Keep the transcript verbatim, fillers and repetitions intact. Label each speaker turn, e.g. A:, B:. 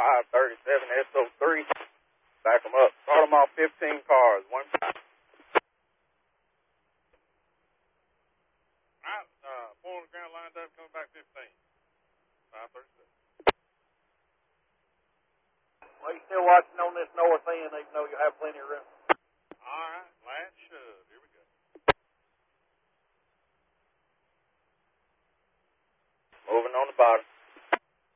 A: five thirty-seven S O three. Back them up. Start them off fifteen cars. One.
B: All right, uh, four on the ground lined up, coming back fifteen. five thirty-seven.
C: Well, you're still watching on this north end, even though you have plenty of room.